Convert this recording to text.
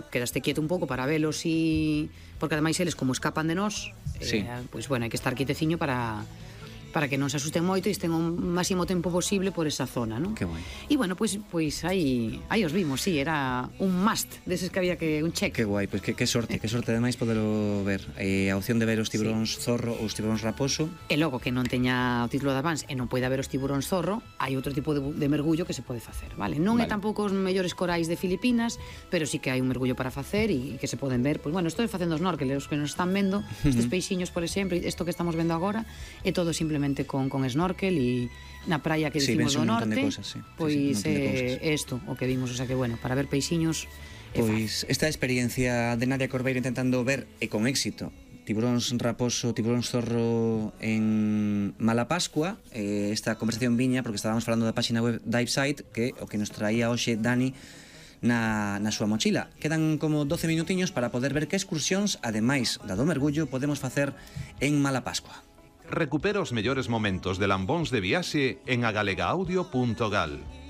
quedaste quieto un pouco para velos porque ademais eles como escapan de nós, pois bueno, hai que estar quieteciño para que non se asusten moito e estén o máximo tempo posible por esa zona, non? Que guai. E bueno, pois aí os vimos, sí, era un must deses que había que un check. Que guai, pois que sorte ademais poderlo ver. A opción de ver os tiburóns zorro ou os tiburóns raposo. E logo que non teña o título de Advance e non poida ver os tiburóns zorro, hai outro tipo de mergullo que se pode facer, vale? Non é tampouco os mellores corais de Filipinas, pero sí que hai un mergullo para facer e que se poden ver, pois bueno, estou facendo snorkel, os que nos están vendo, estes peixiños, por exemplo, isto que estamos vendo agora, é todo simplemente con snorkel e na praia que dicimos do norte, pois é isto o que vimos, o sea que bueno, para ver peixiños pois esta experiencia de Nadia Corbeira intentando ver e con éxito tiburóns raposo, tiburóns zorro en Malapascua. Esta conversación viña porque estábamos falando da páxina web Divesite, que o que nos traía hoxe Dani na súa mochila. Quedan como 12 minutiños para poder ver que excursións, ademais da do mergullo, podemos facer en Malapascua. Recupera os mellores momentos de Lambóns de viaxe en agalegaudio.gal.